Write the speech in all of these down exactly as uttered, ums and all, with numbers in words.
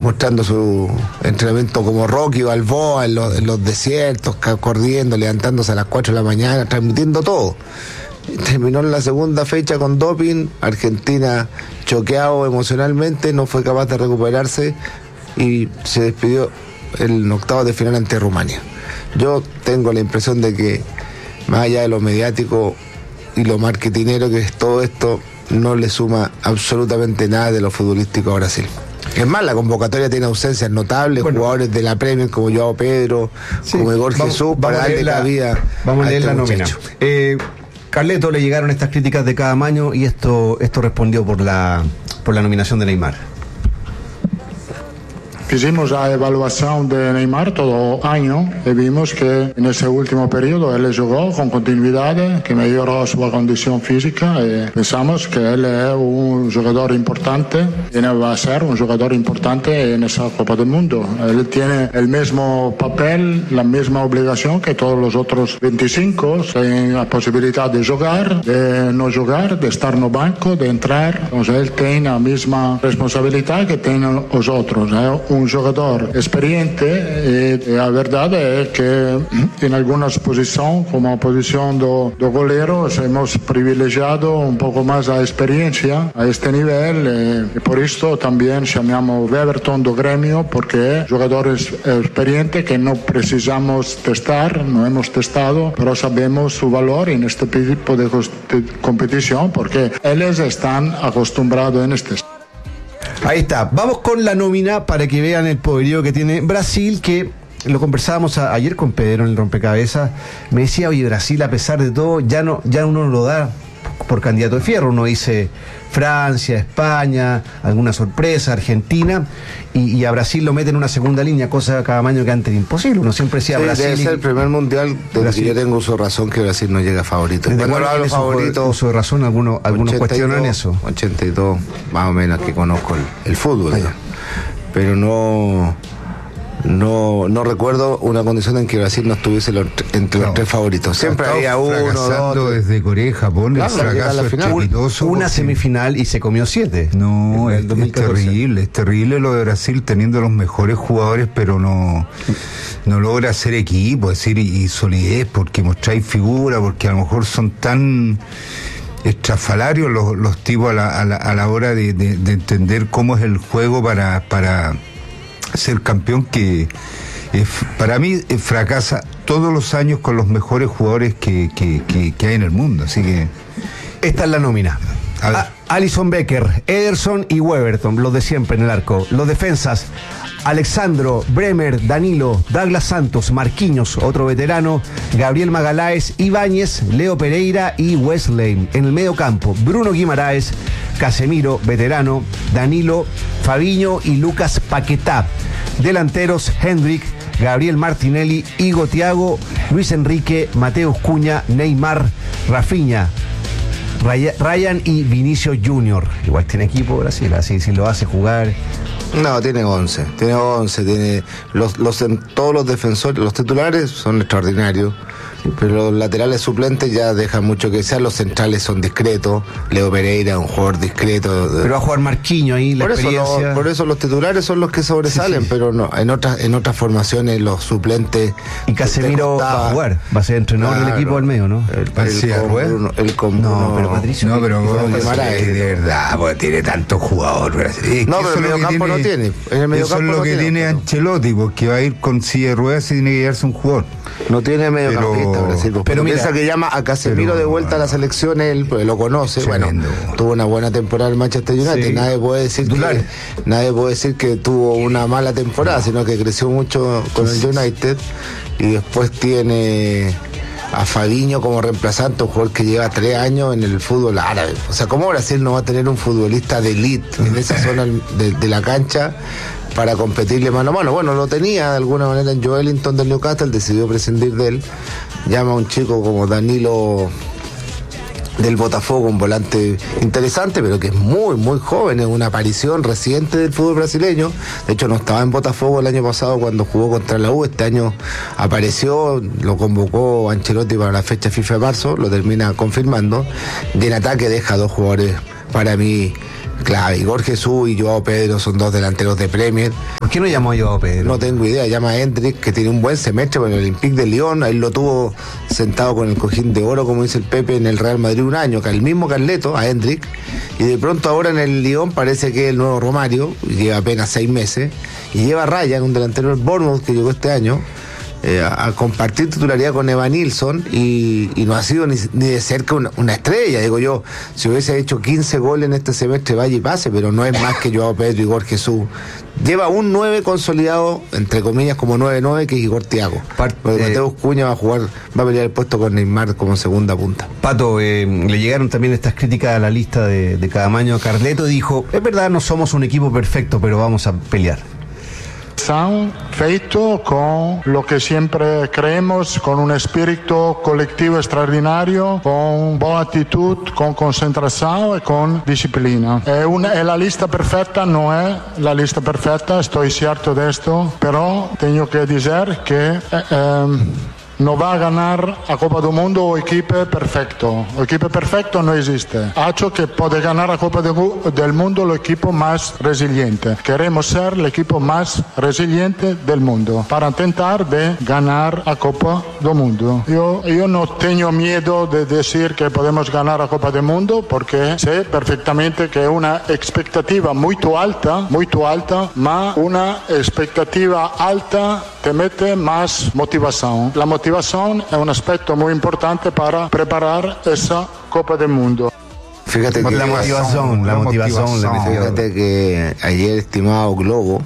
mostrando su entrenamiento como Rocky Balboa en los, en los desiertos, corriendo, levantándose a las cuatro de la mañana, transmitiendo todo. Terminó en la segunda fecha con doping. Argentina, choqueado emocionalmente, no fue capaz de recuperarse y se despidió el octavo de final ante Rumania. Yo tengo la impresión de que, más allá de lo mediático y lo marketinero que es todo esto, no le suma absolutamente nada de lo futbolístico a Brasil. Es más, la convocatoria tiene ausencias notables, bueno, jugadores de la Premier como Joao Pedro, sí, como Igor vamos, Jesús, para darle la vida. Vamos a leer este la nómina. Eh, Carleto, le llegaron estas críticas de cada año y esto, esto respondió por la, por la nominación de Neymar. Hicimos la evaluación de Neymar todo año y vimos que en ese último periodo él jugó con continuidad, que mejoró su condición física y pensamos que él es un jugador importante y va a ser un jugador importante en esa Copa del Mundo. Él tiene el mismo papel, la misma obligación que todos los otros veinticinco, tienen la posibilidad de jugar, de no jugar, de estar en el banco, de entrar. Entonces él tiene la misma responsabilidad que tienen los otros. ¿eh? Un jugador experiente y la verdad es que en algunas posiciones, como posición de, de golero, hemos privilegiado un poco más la experiencia a este nivel y por esto también llamamos Everton do Gremio, porque jugadores experientes que no precisamos testar, no hemos testado, pero sabemos su valor en este tipo de competición porque ellos están acostumbrados en este. Ahí está, vamos con la nómina para que vean el poderío que tiene Brasil, que lo conversábamos a, ayer con Pedro en el rompecabezas. Me decía, oye, Brasil a pesar de todo ya no ya uno no lo da por candidato de fierro, uno dice Francia, España, alguna sorpresa, Argentina, y, y a Brasil lo mete en una segunda línea, cosa cada año que antes era imposible. Uno siempre decía sí, Brasil. Debe ser el primer mundial donde yo tengo uso de razón que Brasil no llega favorito. Cuando hablo de favorito, uso de razón, algunos, algunos cuestionan eso. ochenta y dos, más o menos, que conozco el, el fútbol, ¿no? Pero no. No, no recuerdo una condición en que Brasil no estuviese los, entre no, los tres favoritos. Siempre había uno, dos. Desde Corea y Japón, claro, el fracaso estrepitoso. Una porque... semifinal y se comió siete. No, es, es terrible, es terrible lo de Brasil teniendo los mejores jugadores, pero no, no logra hacer equipo, es decir, y, y solidez, porque mostráis figura, porque a lo mejor son tan estrafalarios los, los tipos a la, a la, a la hora de, de, de entender cómo es el juego para... para ser campeón, que eh, para mí eh, fracasa todos los años con los mejores jugadores que, que, que, que hay en el mundo, así que esta es la nómina. A Alisson Becker, Ederson y Weberton, los de siempre en el arco. Los defensas, Alexandro, Bremer, Danilo, Douglas Santos, Marquinhos, otro veterano, Gabriel Magaláes, Ibáñez, Leo Pereira y Wesley. En el medio campo, Bruno Guimaraes, Casemiro, veterano, Danilo, Fabinho y Lucas Paquetá. Delanteros, Hendrik, Gabriel Martinelli, Igo Thiago, Luis Enrique, Mateus Cunha, Neymar, Rafinha, Ryan y Vinicio Junior. Igual tiene equipo Brasil, así si lo hace jugar. No, tiene once, tiene once, tiene los, los todos los defensores, los titulares son extraordinarios, pero los laterales suplentes ya dejan mucho que desear. Los centrales son discretos. Leo Pereira, un jugador discreto. Pero va a jugar Marquinhos ahí, la por experiencia. Eso, no, por eso los titulares son los que sobresalen, sí, sí. Pero no, en otras en otras formaciones los suplentes. Y Casemiro va a jugar, va a ser entrenador claro, del equipo del medio, ¿no? El, el, el, con Bruno, el con No, Bruno, pero Patricio. No, pero Bruno Guimaraes, de verdad, porque tiene tantos jugadores. Es no, pero el medio campo no tiene. En el medio eso campo es lo no que tiene, tiene Ancelotti, porque va a ir con silla de ruedas y tiene que llevarse un jugador. No tiene mediocampista Brasil. Pero mira, piensa que llama a Casemiro pero, de vuelta a la selección, él pues, lo conoce. Tremendo. Bueno, tuvo una buena temporada en Manchester United. Sí. Nadie puede decir que, nadie puede decir que tuvo una mala temporada, sino que creció mucho con el United. Y después tiene a Fabinho como reemplazante, un jugador que lleva tres años en el fútbol árabe. O sea, ¿cómo Brasil no va a tener un futbolista de elite en esa zona de, de la cancha para competirle mano a mano? Bueno, lo tenía de alguna manera en Joelinton del Newcastle, decidió prescindir de él. Llama a un chico como Danilo del Botafogo, un volante interesante, pero que es muy, muy joven, es una aparición reciente del fútbol brasileño. De hecho, no estaba en Botafogo el año pasado cuando jugó contra la U, este año apareció, lo convocó Ancelotti para la fecha FIFA de marzo, lo termina confirmando. Y en ataque deja dos jugadores para mí Claro, Igor Jesús y Joao Pedro son dos delanteros de Premier. ¿Por qué no llamó a Joao Pedro? No tengo idea, llama a Hendrik, que tiene un buen semestre con el Olympique de Lyon. Él lo tuvo sentado con el cojín de oro, como dice el Pepe, en el Real Madrid un año, que el mismo Carleto, a Hendrik. Y de pronto ahora en el Lyon parece que es el nuevo Romario, lleva apenas seis meses. Y lleva a Ryan, un delantero del Bournemouth que llegó este año, Eh, a, a compartir titularidad con Evan Nilsson y, y no ha sido ni, ni de cerca una, una estrella. Digo yo, si hubiese hecho quince goles en este semestre, vaya y pase, pero no es más que Joao Pedro y Igor Jesús. Lleva un nueve consolidado, entre comillas, como nueve nueve, que es Igor Thiago. Part, Porque eh, Mateus Cuña va a jugar, va a pelear el puesto con Neymar como segunda punta. Pato, eh, le llegaron también estas críticas a la lista de, de Cadamaño a Carleto y dijo, es verdad, no somos un equipo perfecto, pero vamos a pelear. Son feito con lo que siempre creemos, con un espíritu colectivo extraordinario, con buena actitud, con concentración y con disciplina. Es una, es la lista perfecta, no es la lista perfecta, estoy cierto de esto, pero tengo que decir que eh, eh, no va a ganar a Copa del Mundo o equipo perfecto. El equipo perfecto no existe. Hecho que puede ganar a Copa del Mundo el equipo más resiliente. Queremos ser el equipo más resiliente del mundo para intentar de ganar a Copa del Mundo. Yo, yo no tengo miedo de decir que podemos ganar a Copa del Mundo porque sé perfectamente que es una expectativa muy alta, muy alta, ma una expectativa alta te mete más motivación. La motivación es un aspecto muy importante para preparar esa Copa del Mundo. Fíjate que la motivación, la, la motivación, motivación. Fíjate que ayer, estimado Globo,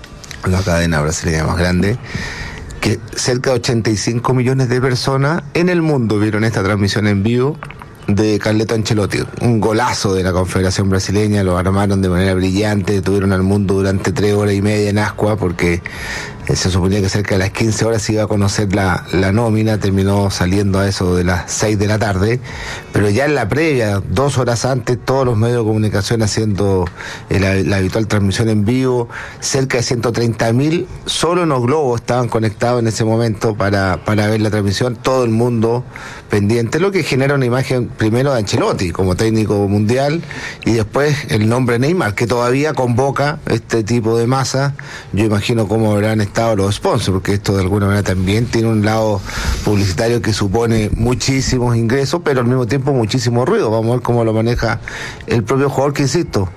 la cadena brasileña más grande, que cerca de ochenta y cinco millones de personas en el mundo vieron esta transmisión en vivo de Carleto Ancelotti, un golazo de la Confederación Brasileña, lo armaron de manera brillante, tuvieron al mundo durante tres horas y media en Ascua, porque se suponía que cerca de las quince horas se iba a conocer la, la nómina, terminó saliendo a eso de las seis de la tarde, pero ya en la previa, dos horas antes, todos los medios de comunicación haciendo la, la habitual transmisión en vivo, cerca de ciento treinta mil solo en los globos estaban conectados en ese momento para, para ver la transmisión, todo el mundo pendiente, lo que genera una imagen primero de Ancelotti como técnico mundial y después el nombre Neymar, que todavía convoca este tipo de masa. Yo imagino cómo habrán estado los sponsors, porque esto de alguna manera también tiene un lado publicitario que supone muchísimos ingresos, pero al mismo tiempo muchísimo ruido. Vamos a ver cómo lo maneja el propio jugador, que insisto,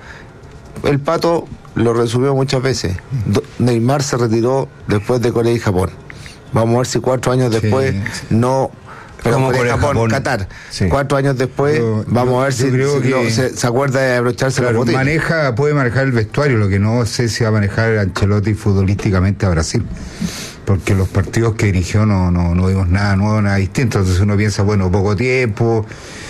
el Pato lo resumió muchas veces. Neymar se retiró después de Corea y Japón. Vamos a ver si cuatro años después sí, sí. no... Pero como Corea, Japón, Japón, Qatar. Sí. Cuatro años después, yo, vamos yo, a ver si, si no, se, se acuerda de abrocharse claro, la botella. Maneja, puede manejar el vestuario, lo que no sé si va a manejar Ancelotti futbolísticamente a Brasil. Porque los partidos que dirigió no, no, no vimos nada nuevo, nada distinto. Entonces uno piensa, bueno, poco tiempo,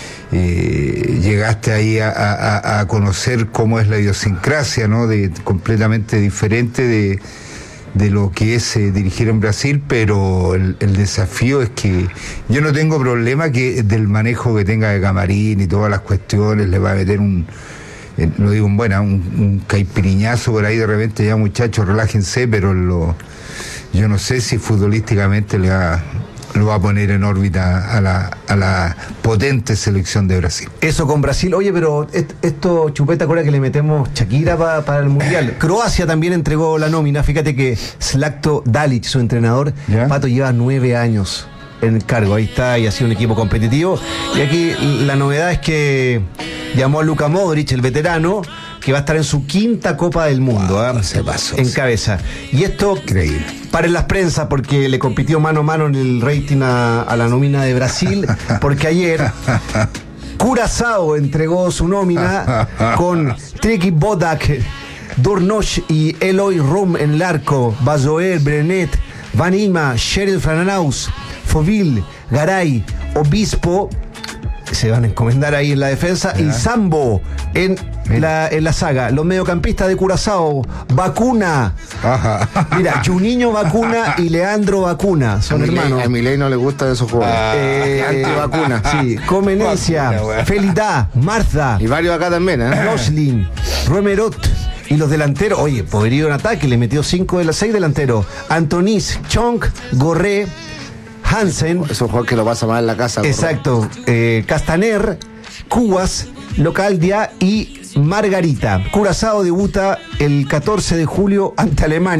eh, llegaste ahí a, a, a conocer cómo es la idiosincrasia, ¿no? De, completamente diferente de... de lo que es eh, dirigir en Brasil, pero el, el desafío es que yo no tengo problema que del manejo que tenga de camarín y todas las cuestiones, le va a meter un, eh, lo digo en buena, un, un caipiriñazo por ahí de repente, ya muchachos, relájense, pero lo, yo no sé si futbolísticamente le va, lo va a poner en órbita a la, a la potente selección de Brasil. Eso con Brasil. Oye, pero esto, Chupeta, ahora que le metemos Shakira para pa el Mundial. Croacia también entregó la nómina. Fíjate que Zlatko Dalic, su entrenador, ¿ya? Pato, lleva nueve años en el cargo. Ahí está, y ha sido un equipo competitivo. Y aquí la novedad es que llamó a Luka Modric, el veterano, que va a estar en su quinta Copa del Mundo, wow, ¿eh? Se pasó, en cabeza. Y esto, increíble. Paren las prensas, porque le compitió mano a mano en el rating a, a la nómina de Brasil, porque ayer Curazao entregó su nómina con Triki Bodak, Durnosh y Eloy Rum en el arco, Bazoer, Brenet, Van Ima, Sheryl Frananaus, Fovil, Garay, Obispo, se van a encomendar ahí en la defensa, ¿ya? Y Sambo en la, en la saga. Los mediocampistas de Curazao, Vacuna. Ajá. Mira, Juninho Vacuna y Leandro Vacuna son a hermanos. Milei, a Milei no le gustan esos jugadores. Ah, eh, antivacuna. Sí, Comenencia, Felidá, Martha. Y varios acá también, ¿eh? Roslin, Romerot. Y los delanteros, oye, poderío en ataque, le metió cinco de los seis delanteros. Antonis, Chong, Gorré, Hansen. Es un jugador que lo pasa mal en la casa. Exacto. Eh, Castaner, Cubas, Localdia y Margarita. Curazao debuta el catorce de julio ante Alemania.